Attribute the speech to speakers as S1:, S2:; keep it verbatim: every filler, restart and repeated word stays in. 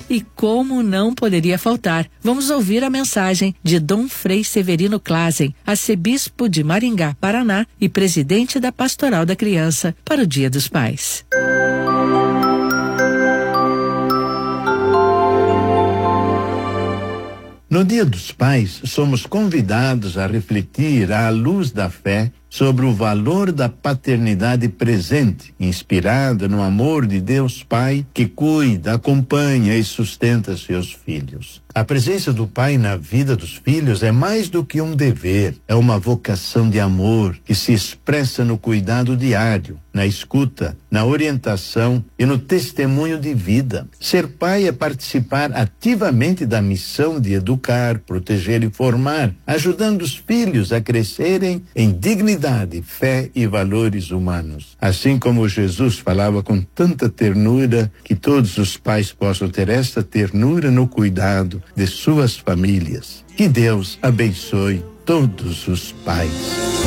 S1: E como não poderia faltar, vamos ouvir a mensagem de Dom Frei Severino Klazen, arcebispo de Maringá, Paraná e presidente da Pastoral da Criança, para o Dia dos Pais.
S2: No Dia dos Pais, somos convidados a refletir à luz da fé sobre o valor da paternidade presente, inspirada no amor de Deus Pai, que cuida, acompanha e sustenta seus filhos. A presença do pai na vida dos filhos é mais do que um dever, é uma vocação de amor que se expressa no cuidado diário, na escuta, na orientação e no testemunho de vida. Ser pai é participar ativamente da missão de educar, proteger e formar, ajudando os filhos a crescerem em dignidade, fé e valores humanos. Assim como Jesus falava com tanta ternura, que todos os pais possam ter esta ternura no cuidado de suas famílias. Que Deus abençoe todos os pais.